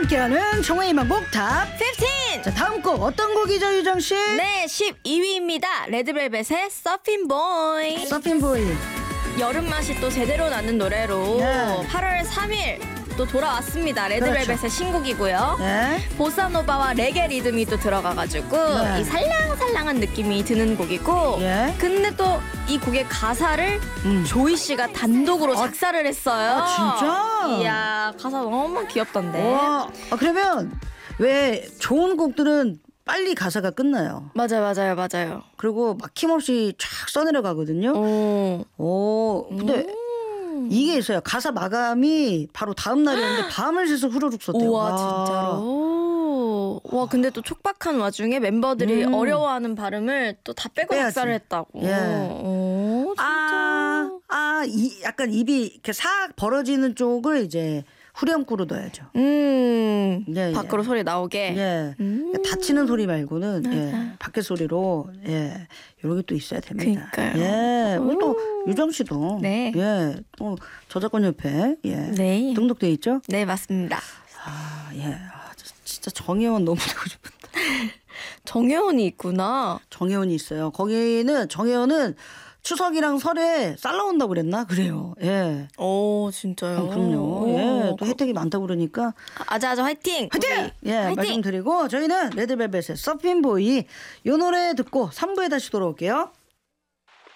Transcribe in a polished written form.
함께하는 정화의 만곡 탑 15! 자, 다음 곡 어떤 곡이죠, 유정씨? 네, 12위입니다. 레드벨벳의 서핑보이. 서핑보이. 여름 맛이 또 제대로 나는 노래로 네. 8월 3일 또 돌아왔습니다. 레드벨벳의 그렇죠. 신곡이고요. 네. 보사노바와 레게 리듬이 또 들어가가지고 네. 이 살랑살랑한 느낌이 드는 곡이고 예. 근데 또 이 곡의 가사를 조이 씨가 단독으로 작사를 했어요. 아, 진짜? 이야, 가사 너무 귀엽던데. 와, 그러면 왜 좋은 곡들은 빨리 가사가 끝나요. 맞아요. 그리고 막힘없이 쫙 써내려가거든요. 근데 이게 있어요. 가사 마감이 바로 다음 날이었는데 밤을 새서 후루룩 썼대요. 우와, 진짜로. 와, 근데 또 촉박한 와중에 멤버들이 어려워하는 발음을 또 다 빼고 빼야지. 작사를 했다고. 예. 오, 진짜. 약간 입이 이렇게 싹 벌어지는 쪽을 이제 후렴구로 넣어야죠. 예, 밖으로 소리 나오게. 예. 다치는 소리 말고는 예, 밖에 소리로 예, 이런 게 또 있어야 됩니다. 그러니까요. 예. 그리고 또 유정 씨도 네. 예, 또 저작권 협회 예, 네. 등록돼 있죠? 네, 맞습니다. 예. 진짜 정혜원 너무 되고 싶은데. 정혜원이 있구나. 정혜원이 있어요. 거기는 정혜원은 추석이랑 설에 쌀 나온다고 그랬나? 그래요. 예. 오, 진짜요? 그럼요. 예. 또 혜택이 많다고 그러니까. 아자아자 화이팅! 화이팅! 예, 화이팅! 말씀드리고 저희는 레드벨벳의 서핑보이 이 노래 듣고 3부에 다시 돌아올게요.